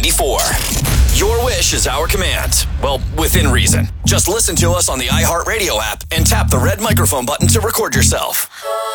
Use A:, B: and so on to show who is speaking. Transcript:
A: 84. Your wish is our command. Well, within reason. Just listen to us on the iHeartRadio app and tap the red microphone button to record yourself.